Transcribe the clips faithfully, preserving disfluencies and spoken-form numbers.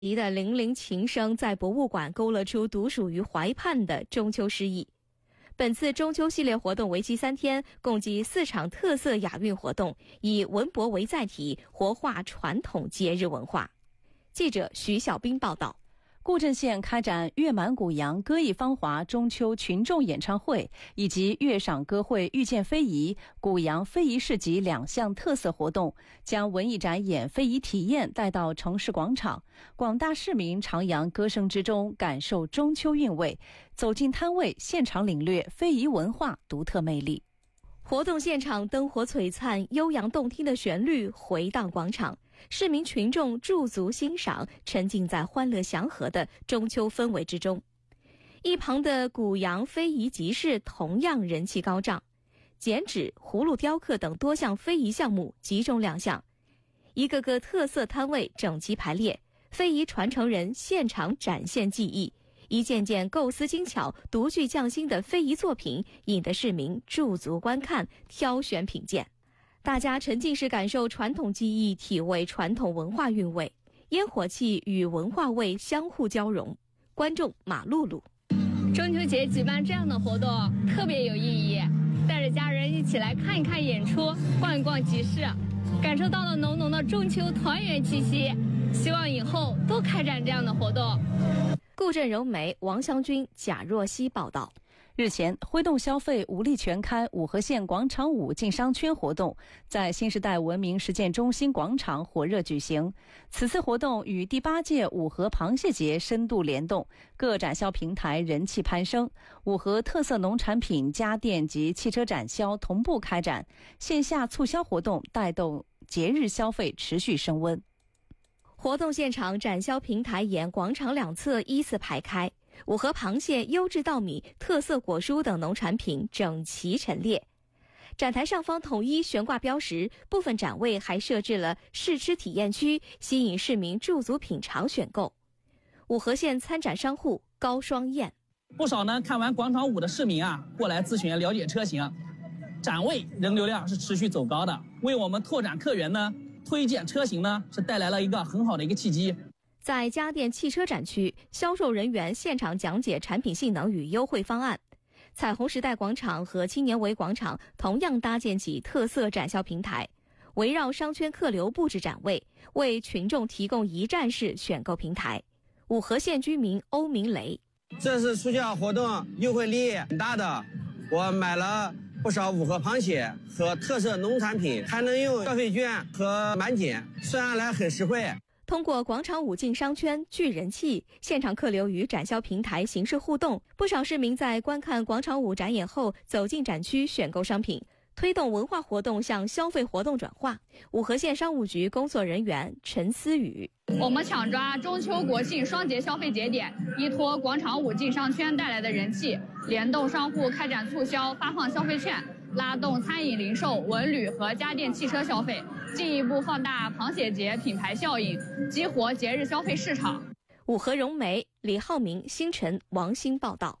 仪的零零琴声在博物馆勾勒出独属于怀盼的中秋诗意。本次中秋系列活动为期三天，共计四场特色雅韵活动，以文博为载体，活化传统节日文化。记者徐小兵报道。 固镇县开展月满古阳歌艺芳华中秋群众演唱会以及月赏歌会遇见非遗、古阳非遗市集两项特色活动，将文艺展演、非遗体验带到城市广场，广大市民徜徉歌声之中，感受中秋韵味，走进摊位，现场领略非遗文化独特魅力。 活动现场灯火璀璨，悠扬动听的旋律回荡广场，市民群众驻足欣赏，沉浸在欢乐祥和的中秋氛围之中。一旁的古阳非遗集市同样人气高涨，剪纸、葫芦雕刻等多项非遗项目集中亮相，一个个特色摊位整齐排列，非遗传承人现场展现技艺，一件件构思精巧、独具匠心的非遗作品，引得市民驻足观看、挑选品鉴。大家沉浸式感受传统技艺，体味传统文化韵味，烟火气与文化味相互交融。观众马露露： 中秋节举办这样的活动特别有意义，带着家人一起来看一看演出，逛一逛集市，感受到了浓浓的中秋团圆气息。希望以后多开展这样的活动。 顾镇柔梅、王湘军、贾若曦报道。 日前，挥动消费、武力全开五河县广场舞进商圈活动在新时代文明实践中心广场火热举行。此次活动与第八届五河螃蟹节深度联动，各展销平台人气攀升，五河特色农产品、家电及汽车展销同步开展，线下促销活动带动节日消费持续升温。 活动现场展销平台沿广场两侧依次排开，五河螃蟹、优质稻米、特色果蔬等农产品整齐陈列。展台上方统一悬挂标识，部分展位还设置了试吃体验区，吸引市民驻足品尝选购。五河县参展商户高双燕： 不少呢看完广场舞的市民啊，过来咨询了解车型，展位人流量是持续走高的，为我们拓展客源呢，推荐车型呢，是带来了一个很好的一个契机。 在家电汽车展区，销售人员现场讲解产品性能与优惠方案。彩虹时代广场和青年围广场同样搭建起特色展销平台，围绕商圈客流布置展位，为群众提供一站式选购平台。五河县居民欧明雷： 这次促销活动优惠力很大的，我买了不少五河螃蟹和特色农产品，还能用消费券和满减，算下来很实惠。 通过广场舞进商圈聚人气，现场客流与展销平台形式互动，不少市民在观看广场舞展演后走进展区选购商品，推动文化活动向消费活动转化。五河县商务局工作人员陈思雨： 我们抢抓中秋国庆双节消费节点，依托广场舞进商圈带来的人气，联动商户开展促销，发放消费券，拉动餐饮零售、文旅和家电汽车消费，进一步放大螃蟹节品牌效应，激活节日消费市场。 五河荣梅、李浩明、星辰、王鑫报道。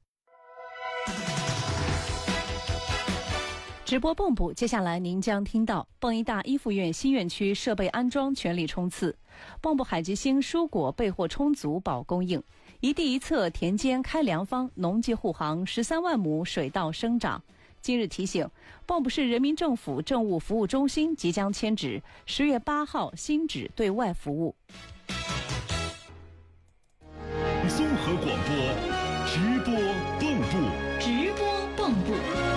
直播蚌埠，接下来您将听到蚌医大一附院新院区设备安装全力冲刺，蚌埠海吉星蔬果备货充足保供应，一地一侧田间开良方，农机护航十三万亩水稻生长。今日提醒，蚌埠市人民政府政务服务中心即将迁址，十月八号新址对外服务。 综合广播，直播蚌埠， 直播蚌埠。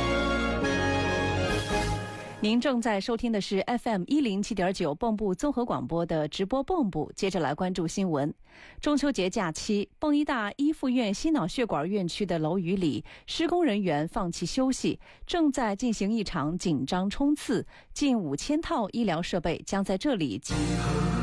您正在收听的是 F M 一零七点九蚌埠综合广播的直播蚌埠。接着来关注新闻。中秋节假期，蚌医大一附院心脑血管院区的楼宇里，施工人员放弃休息，正在进行一场紧张冲刺，近五千套医疗设备将在这里集合。